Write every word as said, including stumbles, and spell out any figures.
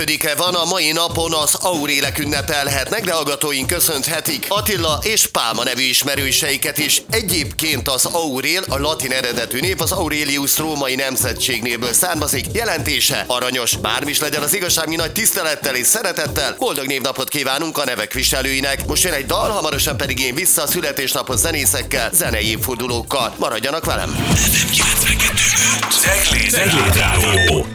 Ödike van, a mai napon az aurélek ünnepelhetnek, de hallgatóink köszönhetik Attila és Pálma nevű ismerőseiket is. Egyébként az aurél, a latin eredetű név, az Aurelius római nemzetségnévből származik, jelentése aranyos. Bármi is legyen az igazság, mi nagy tisztelettel és szeretettel boldog névnapot kívánunk a nevek viselőinek. Most jön egy dal, hamarosan pedig én vissza a születésnapos zenészekkel, zenei évfordulókkal. Maradjanak velem! Cegléd Rádió.